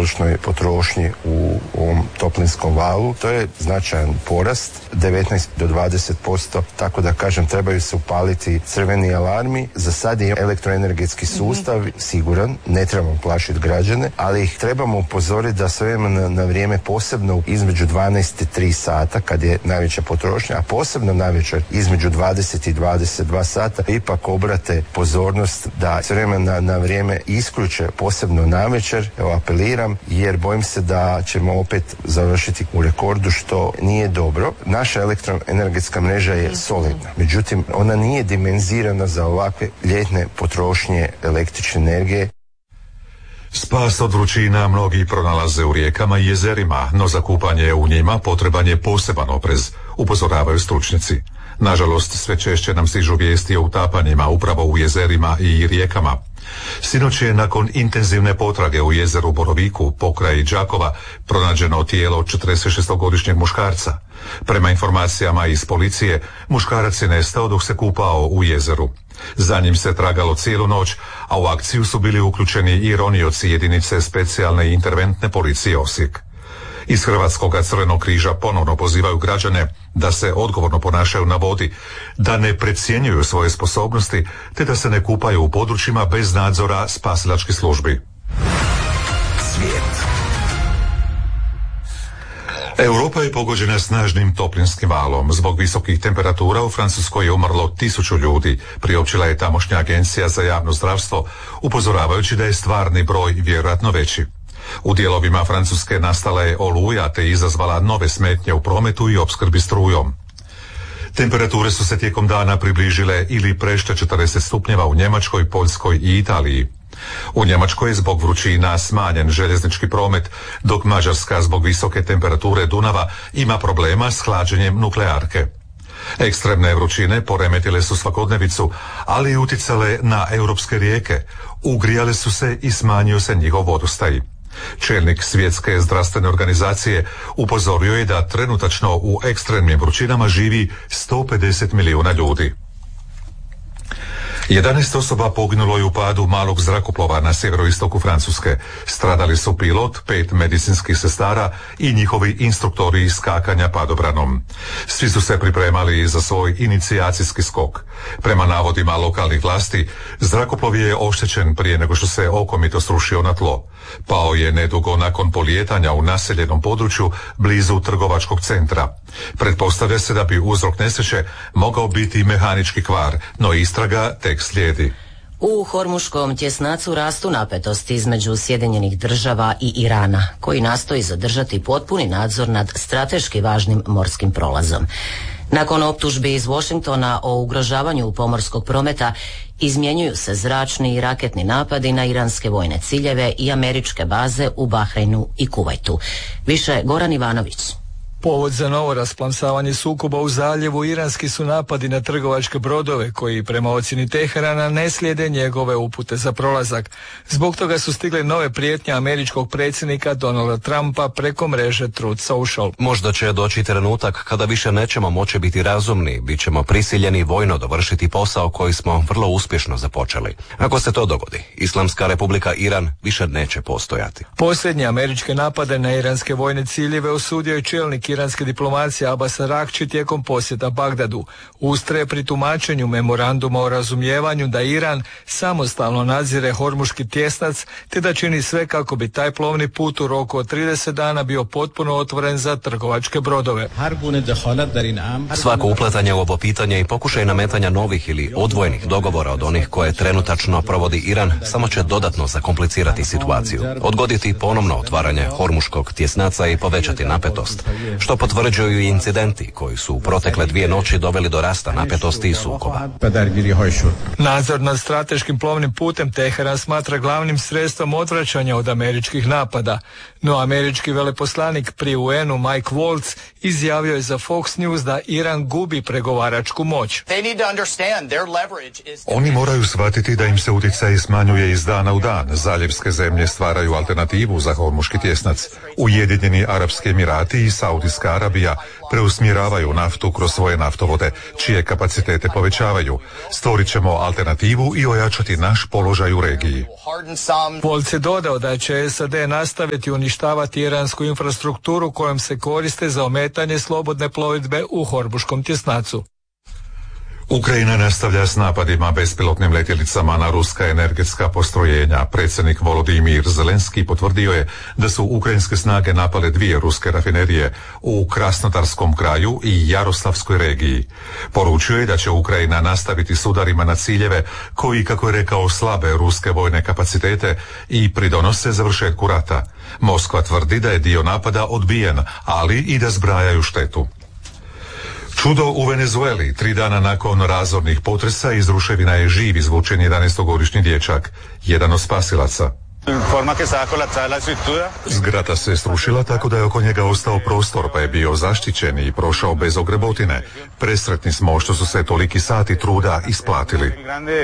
završnoj potrošnji u ovom toplinskom valu. To je značajan porast, 19 do 20%, tako da kažem trebaju se upaliti crveni alarmi. Za sad je elektroenergetski sustav siguran, ne trebamo plašiti građane, ali ih trebamo upozoriti da sve na vrijeme, posebno između 12 i 3 sata kad je najveća potrošnja, a posebno navečer između 20 i 22 sata ipak obrate pozornost da s vremena na vrijeme isključe, posebno navečer. Evo, apeliram, jer bojim se da ćemo opet završiti u rekordu, što nije dobro. Naša elektroenergetska mreža je solidna, međutim ona nije dimenzirana za ovakve ljetne potrošnje električne energije. Spas od vrućina mnogi pronalaze u rijekama i jezerima, no za kupanje u njima potreban je poseban oprez, upozoravaju stručnjaci. Nažalost, sve češće nam stižu vijesti o utapanjima upravo u jezerima i rijekama. Sinoć je nakon intenzivne potrage u jezeru Boroviku, pokraj Đakova, pronađeno tijelo 46-godišnjeg muškarca. Prema informacijama iz policije, muškarac je nestao dok se kupao u jezeru. Za njim se tragalo cijelu noć, a u akciju su bili uključeni i ronioci jedinice specijalne i interventne policije Osijek. Iz Hrvatskog Crvenog križa ponovno pozivaju građane da se odgovorno ponašaju na vodi, da ne precjenjuju svoje sposobnosti, te da se ne kupaju u područjima bez nadzora spasilačkih službi. Svijet. Europa je pogođena snažnim toplinskim valom. Zbog visokih temperatura u Francuskoj je umrlo 1000 ljudi, priopćila je tamošnja agencija za javno zdravstvo, upozoravajući da je stvarni broj vjerojatno veći. U dijelovima Francuske nastala je oluja te izazvala nove smetnje u prometu i opskrbi strujom. Temperature su se tijekom dana približile ili prešle 40 stupnjeva u Njemačkoj, Poljskoj i Italiji. U Njemačkoj je zbog vrućina smanjen željeznički promet, dok Mađarska zbog visoke temperature Dunava ima problema s hlađenjem nuklearke. Ekstremne vrućine poremetile su svakodnevicu, ali i utjecale na europske rijeke. Ugrijale su se i smanjio se njihov vodostaj. Čelnik Svjetske zdravstvene organizacije upozorio je da trenutačno u ekstremnim vrućinama živi 150 milijuna ljudi. 11 osoba poginulo je u padu malog zrakoplova na sjeveroistoku Francuske. Stradali su pilot, 5 medicinskih sestara i njihovi instruktori skakanja padobranom. Svi su se pripremali za svoj inicijacijski skok. Prema navodima lokalnih vlasti, zrakoplov je oštećen prije nego što se okomito srušio na tlo. Pao je nedugo nakon polijetanja u naseljenom području blizu trgovačkog centra. Pretpostavlja se da bi uzrok nesreće mogao biti mehanički kvar, no istraga tek slijedi. U Hormuškom tjesnacu rastu napetosti između Sjedinjenih Država i Irana, koji nastoji zadržati potpuni nadzor nad strateški važnim morskim prolazom. Nakon optužbi iz Washingtona o ugrožavanju pomorskog prometa, izmjenjuju se zračni i raketni napadi na iranske vojne ciljeve i američke baze u Bahreinu i Kuvajtu. Više Goran Ivanović. Povod za novo rasplamsavanje sukoba u zaljevu iranski su napadi na trgovačke brodove koji prema ocjeni Teherana ne slijede njegove upute za prolazak. Zbog toga su stigle nove prijetnje američkog predsjednika Donalda Trumpa preko mreže Truth Social. Možda će doći trenutak kada više nećemo moći biti razumni, bit ćemo prisiljeni vojno dovršiti posao koji smo vrlo uspješno započeli. Ako se to dogodi, Islamska republika Iran više neće postojati. Posljednje američke napade na iranske vojne ciljeve osudio je čelnik iranske diplomacije Abbas Araghči tijekom posjeta Bagdadu. Ustraje pri tumačenju memoranduma o razumijevanju da Iran samostalno nadzire Hormuški tjesnac te da čini sve kako bi taj plovni put u roku od 30 dana bio potpuno otvoren za trgovačke brodove. Svako upletanje u ovo pitanje i pokušaj nametanja novih ili odvojenih dogovora od onih koje trenutačno provodi Iran samo će dodatno zakomplicirati situaciju, odgoditi ponovno otvaranje Hormuškog tjesnaca i povećati napetost, što potvrđuju i incidenti koji su u protekle 2 noći doveli do rasta napetosti i sukoba. Nadzor nad strateškim plovnim putem Teheran smatra glavnim sredstvom odvraćanja od američkih napada, no američki veleposlanik pri UN-u Mike Waltz izjavio je za Fox News da Iran gubi pregovaračku moć. Oni moraju shvatiti da im se utjecaj smanjuje iz dana u dan. Zaljevske zemlje stvaraju alternativu za Hormuški tjesnac. Ujedinjeni Arapski Emirati i Saudijska Saudijska Arabija preusmjeravaju naftu kroz svoje naftovode, čije kapacitete povećavaju. Stvorit ćemo alternativu i ojačati naš položaj u regiji. Volc je dodao da će SAD nastaviti uništavati iransku infrastrukturu kojom se koriste za ometanje slobodne plovidbe u Hormuškom tjesnacu. Ukrajina nastavlja s napadima bespilotnim letjelicama na ruska energetska postrojenja. Predsjednik Volodimir Zelenski potvrdio je da su ukrajinske snage napale 2 ruske rafinerije u Krasnodarskom kraju i Jaroslavskoj regiji. Poručio je da će Ukrajina nastaviti s udarima na ciljeve koji, kako je rekao, slabe ruske vojne kapacitete i pridonose završetku rata. Moskva tvrdi da je dio napada odbijen, ali i da zbrajaju štetu. Čudo u Venezueli. 3 dana nakon razornih potresa iz ruševina je živ izvučen 11-godišnji dječak, jedan od spasilaca. Zgrada se srušila tako da je oko njega ostao prostor, pa je bio zaštićen i prošao bez ogrebotine. Presretni smo što su se toliki sati truda isplatili.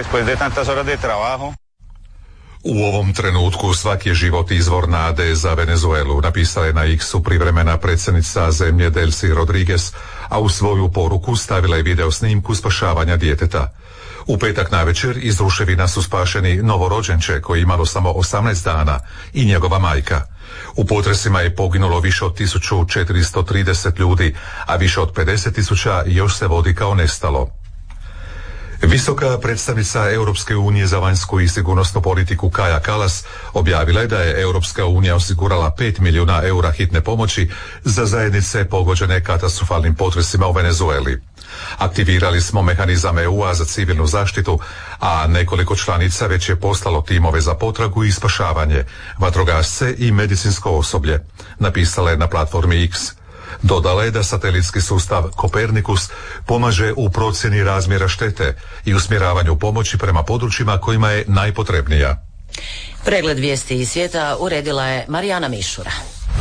U ovom trenutku svaki je život izvor nade za Venezuelu, napisala je na X-u privremena predsjednica zemlje Delcy Rodriguez, a u svoju poruku stavila je video snimku spašavanja djeteta. U petak navečer iz ruševina su spašeni novorođenče koji je imalo samo 18 dana i njegova majka. U potresima je poginulo više od 1430 ljudi, a više od 50.000 još se vodi kao nestalo. Visoka predstavnica Europske unije za vanjsku i sigurnosnu politiku Kaja Kallas objavila je da je Europska unija osigurala 5 milijuna eura hitne pomoći za zajednice pogođene katastrofalnim potresima u Venezueli. Aktivirali smo mehanizam EU-a za civilnu zaštitu, a nekoliko članica već je poslalo timove za potragu i spašavanje, vatrogasce i medicinsko osoblje, napisala je na platformi X. Dodala je da satelitski sustav Kopernikus pomaže u procjeni razmjera štete i usmjeravanju pomoći prema područjima kojima je najpotrebnija. Pregled vijesti iz svijeta uredila je Marijana Mišura.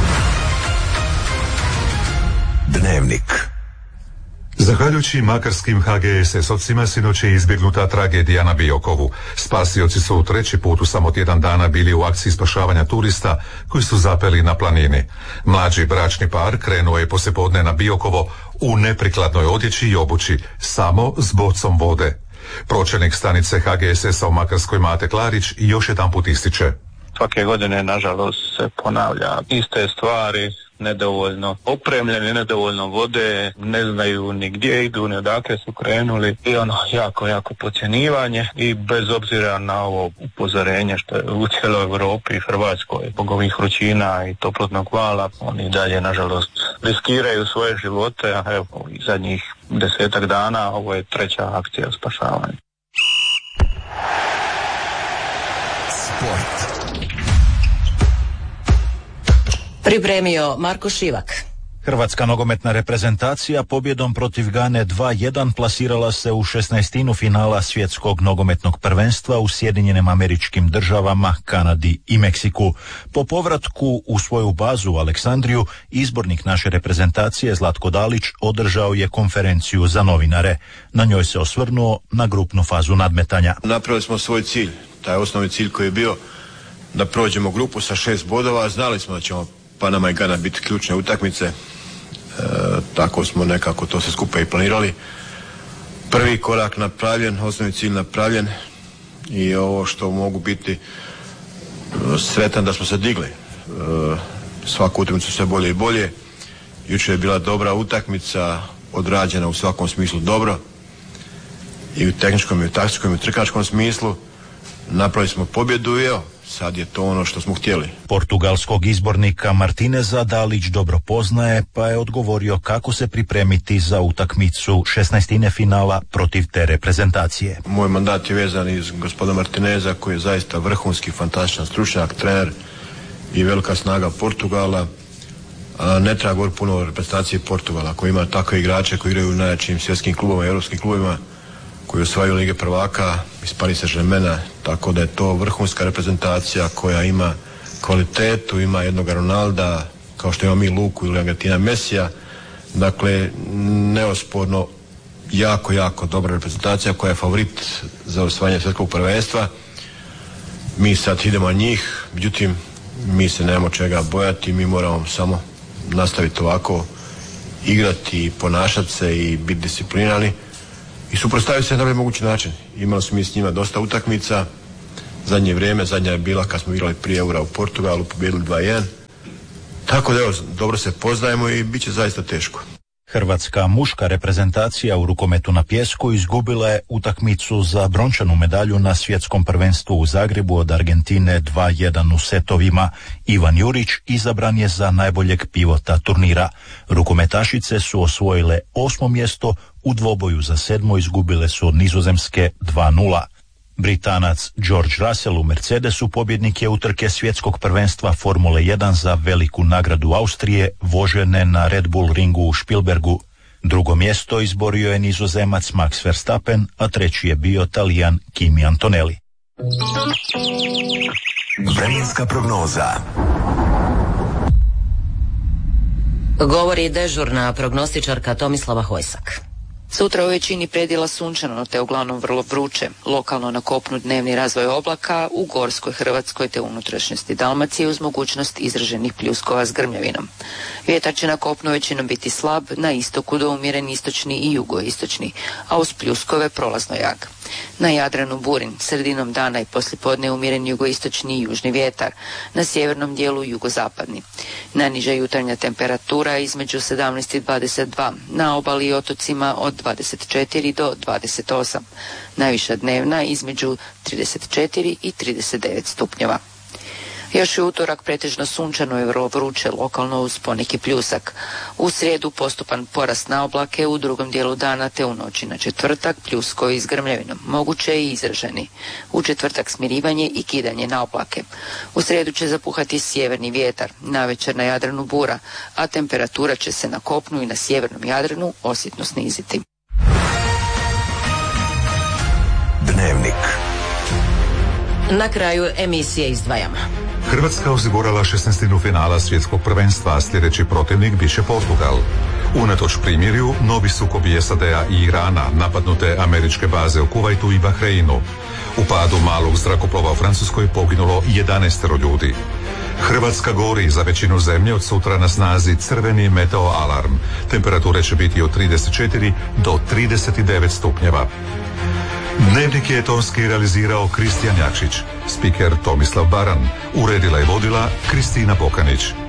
Dnevnik. Zahvaljujući makarskim HGSS-ovcima sinoć je izbjegnuta tragedija na Biokovu. Spasioci su 3. put u samo tjedan dana bili u akciji spašavanja turista koji su zapeli na planini. Mlađi bračni par krenuo je poslijepodne na Biokovo u neprikladnoj odjeći i obući, samo s bocom vode. Pročelnik stanice HGSS-a u Makarskoj Mate Klarić još jedanput ističe. Svake godine, nažalost, se ponavlja iste stvari, nedovoljno opremljeni, nedovoljno vode, ne znaju ni gdje idu, ni odakle su krenuli i jako podcjenjivanje i bez obzira na ovo upozorenje što je u cijeloj Europi i Hrvatskoj zbog ovih vrućina i toplotnog vala, oni dalje, nažalost, riskiraju svoje živote, a evo, i zadnjih 10 dana ovo je 3. akcija spašavanja. Sport. Pripremio Marko Šivak. Hrvatska nogometna reprezentacija pobjedom protiv Gane 2-1 plasirala se u 16. finala svjetskog nogometnog prvenstva u Sjedinjenim Američkim Državama, Kanadi i Meksiku. Po povratku u svoju bazu u Aleksandriju, izbornik naše reprezentacije Zlatko Dalić održao je konferenciju za novinare. Na njoj se osvrnuo na grupnu fazu nadmetanja. Napravili smo svoj cilj, taj osnovni cilj koji je bio da prođemo grupu sa 6 bodova. Znali smo da ćemo Panama i Gana biti ključne utakmice, tako smo nekako to sve skupa i planirali. Prvi korak napravljen, osnovni cilj napravljen i ovo što mogu biti sretan da smo se digli. Svaku utakmicu sve bolje i bolje. Jučer je bila dobra utakmica, odrađena u svakom smislu dobro, i u tehničkom, i u taktičkom, i u trkačkom smislu. Napravili smo pobjedu i evo, sad je to ono što smo htjeli. Portugalskog izbornika Martineza Dalić dobro poznaje, pa je odgovorio kako se pripremiti za utakmicu 16. finala protiv te reprezentacije. Moj mandat je vezan iz gospodina Martineza, koji je zaista vrhunski, fantastičan stručnjak, trener i velika snaga Portugala. Ne treba govoriti puno o reprezentaciji Portugala, koji ima takve igrače koji igraju u najjačim svjetskim klubovima i europskim klubovima, koji osvajaju Lige prvaka iz Paris Saint-Germaina, tako da je to vrhunska reprezentacija koja ima kvalitetu, ima jednog Ronalda, kao što ima mi Luku ili Argentina Mesija. Dakle, neosporno jako dobra reprezentacija koja je favorit za osvajanje svjetskog prvenstva. Mi sad idemo na njih, međutim, mi se nemamo čega bojati, mi moramo samo nastaviti ovako igrati, ponašati se i biti disciplinirani i suprotstaviti se na najbolji mogući način. Imali smo mi s njima dosta utakmica, zadnje vrijeme, zadnja je bila kad smo igrali prije Eura u Portugalu, pobijedili 2-1. Tako da evo, dobro se poznajemo i bit će zaista teško. Hrvatska muška reprezentacija u rukometu na pijesku izgubila je utakmicu za brončanu medalju na svjetskom prvenstvu u Zagrebu od Argentine 2-1 u setovima. Ivan Jurić izabran je za najboljeg pivota turnira. Rukometašice su osvojile 8. mjesto, u dvoboju za 7. izgubile su od Nizozemske 2-0. Britanac George Russell u Mercedesu pobjednik je utrke svjetskog prvenstva Formule 1 za veliku nagradu Austrije, vožene na Red Bull ringu u Spielbergu. Drugo mjesto izborio je Nizozemac Max Verstappen, a treći je bio Talijan Kimi Antonelli. Vremenska prognoza. Govori dežurna prognostičarka Tomislava Hojsak. Sutra u većini predjela sunčano, te uglavnom vrlo vruće. Lokalno na kopnu dnevni razvoj oblaka, u gorskoj Hrvatskoj te unutrašnjosti Dalmacije uz mogućnost izraženih pljuskova s grmljavinom. Vjetar će na kopnu većinom biti slab, na istoku do umjeren istočni i jugoistočni, a uz pljuskove prolazno jak. Na Jadranu burin, sredinom dana i poslijepodne umjeren jugoistočni i južni vjetar, na sjevernom dijelu jugozapadni. Najniža jutarnja temperatura između 17 i 22, na obali i otocima od 24 do 28, najviša dnevna između 34 i 39 stupnjeva. Još je utorak pretežno sunčano i vrlo vruće, lokalno uz poneki pljusak. U srijedu postupan porast na oblake, u drugom dijelu dana te u noći na četvrtak pljuskovi s grmljavinom, moguće i izraženi. U četvrtak smirivanje i kidanje na oblake. U srijedu će zapuhati sjeverni vjetar, navečer na Jadranu bura, a temperatura će se na kopnu i na sjevernom Jadranu osjetno sniziti. Dnevnik. Na kraju emisije izdvajamo. Hrvatska osigurala 16. finala svjetskog prvenstva, a sljedeći protivnik biše Portugal. Unatoč primirju, novi sukobi SAD-a i Irana, napadnute američke baze u Kuvajtu i Bahreinu. U padu malog zrakoplova u Francuskoj poginulo 11 ljudi. Hrvatska gori, za većinu zemlje od sutra na snazi crveni meteo alarm. Temperature će biti od 34 do 39 stupnjeva. Dnevnik je tonski realizirao Kristijan Jakšić, spiker Tomislav Baran, uredila i vodila Kristina Pokanić.